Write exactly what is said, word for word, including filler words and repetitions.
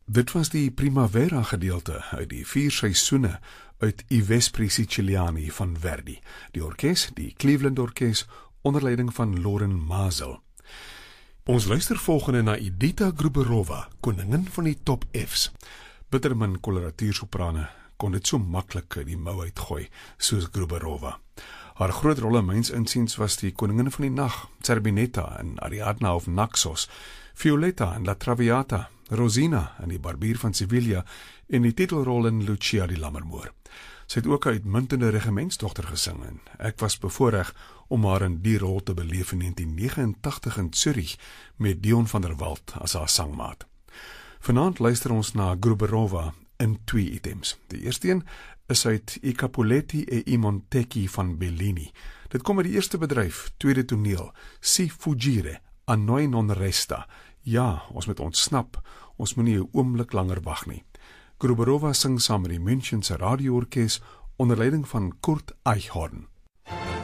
Dit was die Primavera gedeelte uit die vier seisoene uit I Vespri Siciliani van Verdi, die orkes, die Cleveland Orkes, onder leiding van Loren Maazel. Ons luister volgende na Edita Gruberova, koningin van die top F's. Bittermin koloratuursoprane kon dit so maklik die mou uitgooi, soos Gruberova. Haar groot rolle myns insiens was die koningin van die nag, Zerbinetta en Ariadna of Naxos, Violetta en La Traviata, Rosina en die barbier van Sevilla en die titelrol in Lucia die Lammermoor. Sy het ook 'n uitmuntende regimentsdogter gesing en ek was bevoorreg om haar in die rol te beleef in negentien negenentagtig in Zurich met Dion van der Walt as haar sangmaat. Vanaand luister ons na Gruberova in twee items. Die eerste een is uit I Capuletti e I Montecchi van Bellini. Dit kom uit die eerste bedryf, tweede toneel, Si fuggire, a noi non resta. Ja, ons moet ontsnap, ons moet nie 'n oomblik langer wag nie. Gruberova sing saam met die Münchense radioorkes onder leiding van Kurt Eichhorn.